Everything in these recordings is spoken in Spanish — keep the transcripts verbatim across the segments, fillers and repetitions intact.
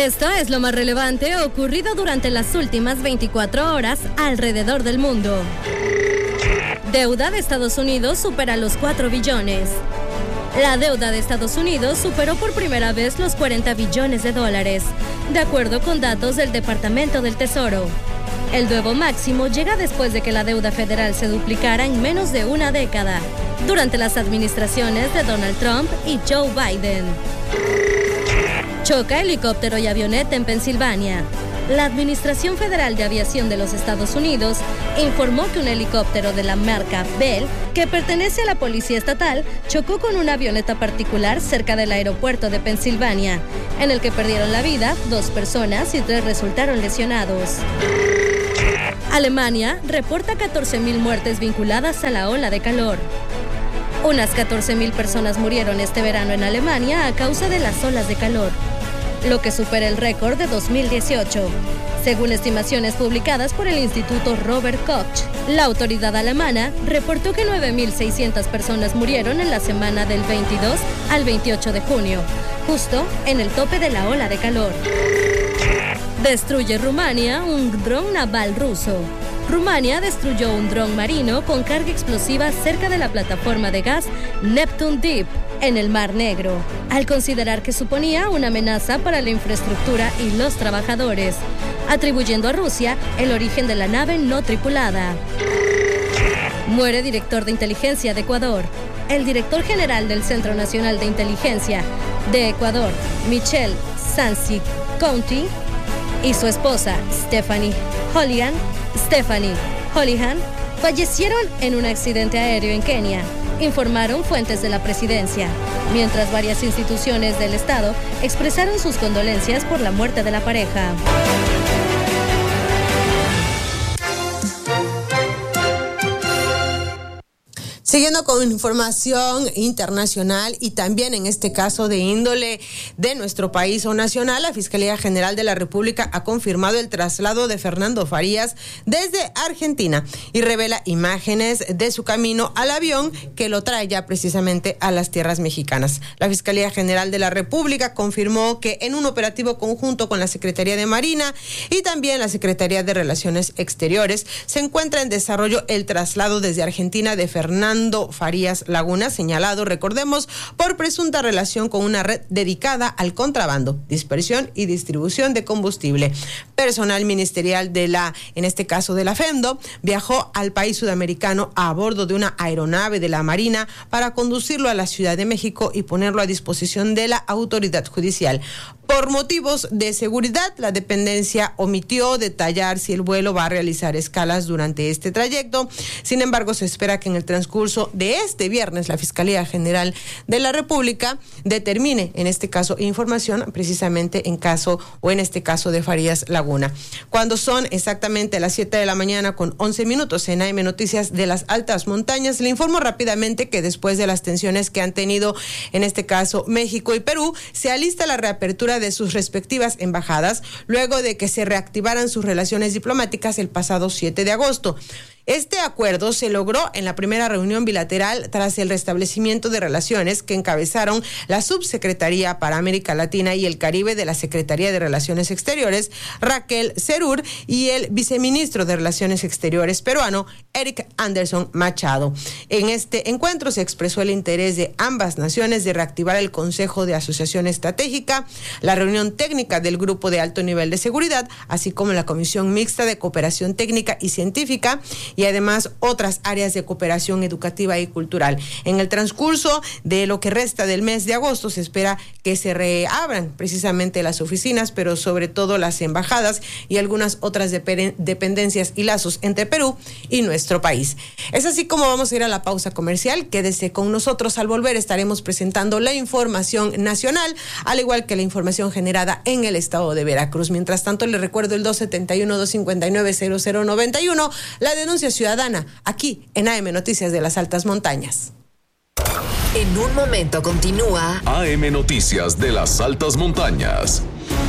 Esto es lo más relevante ocurrido durante las últimas veinticuatro horas alrededor del mundo. Deuda de Estados Unidos supera los cuatro billones. La deuda de Estados Unidos superó por primera vez los cuarenta billones de dólares, de acuerdo con datos del Departamento del Tesoro. El nuevo máximo llega después de que la deuda federal se duplicara en menos de una década, durante las administraciones de Donald Trump y Joe Biden. Choca helicóptero y avioneta en Pensilvania. La Administración Federal de Aviación de los Estados Unidos informó que un helicóptero de la marca Bell, que pertenece a la Policía Estatal, chocó con una avioneta particular cerca del aeropuerto de Pensilvania, en el que perdieron la vida dos personas y tres resultaron lesionados. Alemania reporta catorce mil muertes vinculadas a la ola de calor. Unas catorce mil personas murieron este verano en Alemania a causa de las olas de calor, lo que supera el récord de dos mil dieciocho, según estimaciones publicadas por el Instituto Robert Koch. La autoridad alemana reportó que nueve mil seiscientas personas murieron en la semana del veintidós al veintiocho de junio, justo en el tope de la ola de calor. Destruye Rumania un dron naval ruso. Rumania destruyó un dron marino con carga explosiva cerca de la plataforma de gas Neptune Deep, en el Mar Negro, al considerar que suponía una amenaza para la infraestructura y los trabajadores, atribuyendo a Rusia el origen de la nave no tripulada. Muere director de inteligencia de Ecuador. El director general del Centro Nacional de Inteligencia de Ecuador, Michel Sansi-Conti, y su esposa, Stephanie Holihan, Stephanie Holihan, fallecieron en un accidente aéreo en Kenia, informaron fuentes de la presidencia, mientras varias instituciones del Estado expresaron sus condolencias por la muerte de la pareja. Siguiendo con información internacional y también en este caso de índole de nuestro país o nacional, la Fiscalía General de la República ha confirmado el traslado de Fernando Farías desde Argentina y revela imágenes de su camino al avión que lo trae ya precisamente a las tierras mexicanas. La Fiscalía General de la República confirmó que en un operativo conjunto con la Secretaría de Marina y también la Secretaría de Relaciones Exteriores se encuentra en desarrollo el traslado desde Argentina de Fernando Farías Laguna, señalado, recordemos, por presunta relación con una red dedicada al contrabando, dispersión y distribución de combustible. Personal ministerial de la, en este caso de la FEMDO, viajó al país sudamericano a bordo de una aeronave de la Marina para conducirlo a la Ciudad de México y ponerlo a disposición de la autoridad judicial. Por motivos de seguridad, la dependencia omitió detallar si el vuelo va a realizar escalas durante este trayecto. Sin embargo, se espera que en el transcurso de este viernes la Fiscalía General de la República determine, en este caso, información precisamente en caso o en este caso de Farías Laguna. Cuando son exactamente las siete de la mañana con once minutos en A M Noticias de las Altas Montañas, le informo rápidamente que después de las tensiones que han tenido, en este caso, México y Perú, se alista la reapertura de sus respectivas embajadas luego de que se reactivaran sus relaciones diplomáticas el pasado siete de agosto. Este acuerdo se logró en la primera reunión bilateral tras el restablecimiento de relaciones que encabezaron la Subsecretaría para América Latina y el Caribe de la Secretaría de Relaciones Exteriores, Raquel Cerur, y el viceministro de Relaciones Exteriores peruano, Eric Anderson Machado. En este encuentro se expresó el interés de ambas naciones de reactivar el Consejo de Asociación Estratégica, la reunión técnica del Grupo de Alto Nivel de Seguridad, así como la Comisión Mixta de Cooperación Técnica y Científica, y además otras áreas de cooperación educativa y cultural. En el transcurso de lo que resta del mes de agosto se espera que se reabran precisamente las oficinas, pero sobre todo las embajadas y algunas otras dependencias y lazos entre Perú y nuestro país. Es así como vamos a ir a la pausa comercial. Quédese con nosotros. Al volver estaremos presentando la información nacional, al igual que la información generada en el estado de Veracruz. Mientras tanto, le recuerdo el dos siete uno, dos cinco nueve, cero cero nueve uno, la denuncia ciudadana, aquí en A M Noticias de las Altas Montañas. En un momento continúa A M Noticias de las Altas Montañas.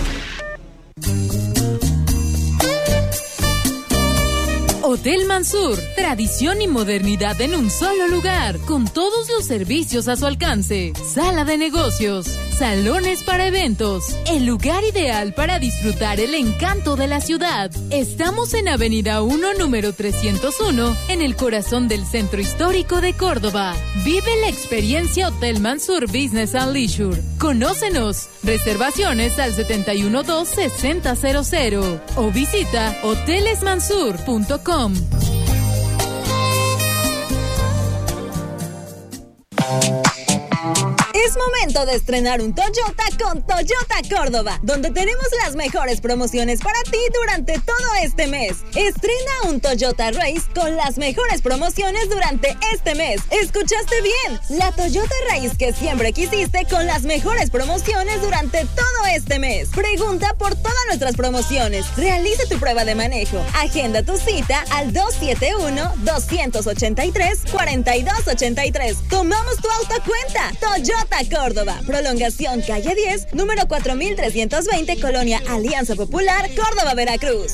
Hotel Mansur, tradición y modernidad en un solo lugar, con todos los servicios a su alcance. Sala de negocios, salones para eventos, el lugar ideal para disfrutar el encanto de la ciudad. Estamos en Avenida uno, número trescientos uno, en el corazón del Centro Histórico de Córdoba. Vive la experiencia Hotel Mansur Business and Leisure. Conócenos. Reservaciones al setenta y uno dos sesenta cero cero o visita hoteles mansur punto com. Es momento de estrenar un Toyota con Toyota Córdoba, donde tenemos las mejores promociones para ti durante todo este mes. Estrena un Toyota Race con las mejores promociones durante este mes. ¿Escuchaste bien? La Toyota Race que siempre quisiste con las mejores promociones durante todo este mes. Pregunta por todas nuestras promociones. Realiza tu prueba de manejo. Agenda tu cita al dos siete uno, dos ocho tres, cuatro dos ocho tres. Tomamos tu auto a cuenta. Toyota Córdoba, prolongación calle diez, número cuatro mil trescientos veinte, Colonia Alianza Popular, Córdoba, Veracruz.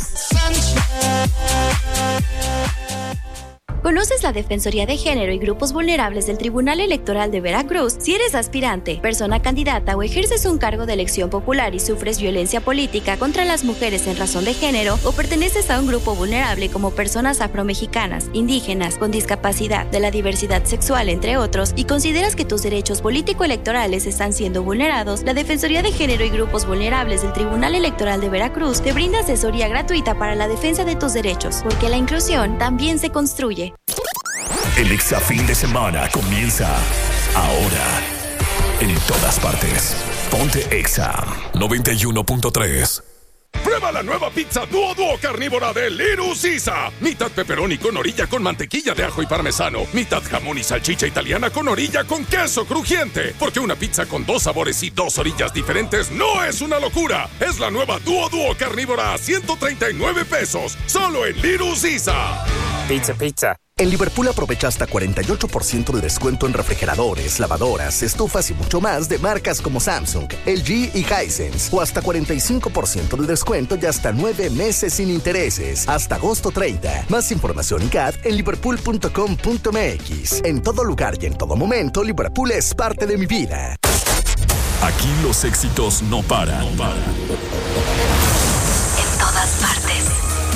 ¿Conoces la Defensoría de Género y Grupos Vulnerables del Tribunal Electoral de Veracruz? Si eres aspirante, persona candidata o ejerces un cargo de elección popular y sufres violencia política contra las mujeres en razón de género o perteneces a un grupo vulnerable como personas afromexicanas, indígenas, con discapacidad, de la diversidad sexual, entre otros, y consideras que tus derechos político-electorales están siendo vulnerados, la Defensoría de Género y Grupos Vulnerables del Tribunal Electoral de Veracruz te brinda asesoría gratuita para la defensa de tus derechos, porque la inclusión también se construye. El Exa fin de semana comienza ahora. En todas partes. Ponte Exa noventa y uno punto tres. Prueba la nueva pizza Duo Duo carnívora de Little Caesar. Mitad pepperoni con orilla con mantequilla de ajo y parmesano. Mitad jamón y salchicha italiana con orilla con queso crujiente. Porque una pizza con dos sabores y dos orillas diferentes no es una locura. Es la nueva Duo Duo carnívora a ciento treinta y nueve pesos. Solo en Little Caesar. Pizza, pizza. En Liverpool aprovecha hasta cuarenta y ocho por ciento de descuento en refrigeradores, lavadoras, estufas y mucho más de marcas como Samsung, L G y Hisense. O hasta cuarenta y cinco por ciento de descuento y hasta nueve meses sin intereses. Hasta agosto treinta. Más información en C A D en liverpool punto com punto m x. En todo lugar y en todo momento, Liverpool es parte de mi vida. Aquí los éxitos no paran. No paran. En todas partes.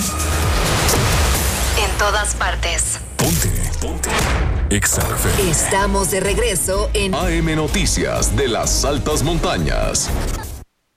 En todas partes. Ponte, ponte. Exa F M. Estamos de regreso en A M Noticias de las Altas Montañas.